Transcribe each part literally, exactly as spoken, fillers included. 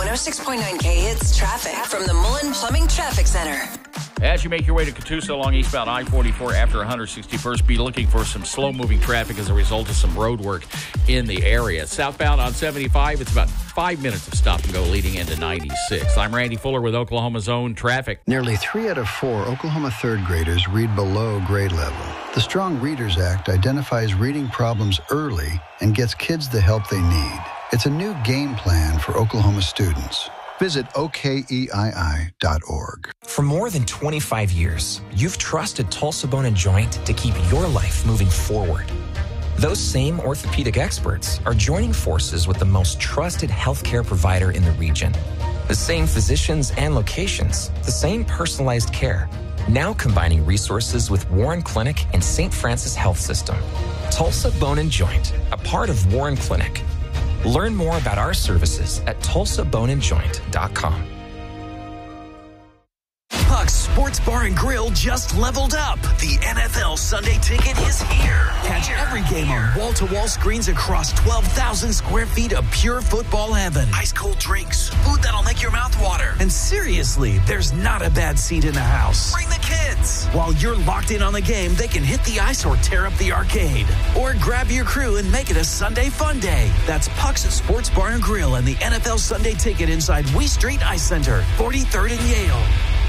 one oh six point nine K Hits traffic from the Mullen Plumbing Traffic Center. As you make your way to Catoosa along eastbound I forty-four after one sixty-first, be looking for some slow-moving traffic as a result of some road work in the area. Southbound on seventy-five, it's about five minutes of stop and go leading into ninety-six. I'm Randy Fuller with Oklahoma's Own Traffic. Nearly three out of four Oklahoma third graders read below grade level. The Strong Readers Act identifies reading problems early and gets kids the help they need. It's a new game plan for Oklahoma students. Visit O K E I I dot org. For more than twenty-five years, you've trusted Tulsa Bone and Joint to keep your life moving forward. Those same orthopedic experts are joining forces with the most trusted healthcare provider in the region. The same physicians and locations, the same personalized care, now combining resources with Warren Clinic and Saint Francis Health System. Tulsa Bone and Joint, a part of Warren Clinic. Learn more about our services at tulsa bone and joint dot com. Puck's Sports Bar and Grill just leveled up. The N F L Sunday Ticket is here. Catch every game on wall-to-wall screens across twelve thousand square feet of pure football heaven. Ice-cold drinks, food that'll make your mouth water. And seriously, there's not a bad seat in the house. Bring the kids. While you're locked in on the game, they can hit the ice or tear up the arcade. Or grab your crew and make it a Sunday fun day. That's Puck's Sports Bar and Grill and the N F L Sunday Ticket inside Wee Street Ice Center, forty-third and Yale.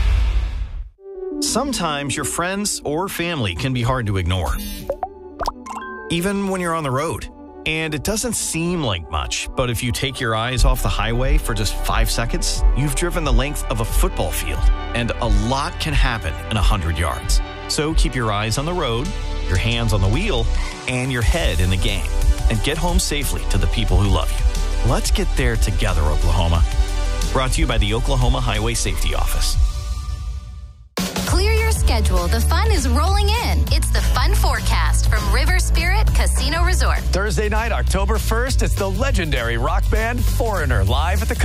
Sometimes your friends or family can be hard to ignore, even when you're on the road. And it doesn't seem like much, but if you take your eyes off the highway for just five seconds, you've driven the length of a football field, and a lot can happen in one hundred yards. So keep your eyes on the road, your hands on the wheel, and your head in the game, and get home safely to the people who love you. Let's get there together, Oklahoma. Brought to you by the Oklahoma Highway Safety Office. Clear your schedule. The fun is rolling in. It's the Fun Forecast from River Spirit Casino Resort. Thursday night, October first, it's the legendary rock band Foreigner live at the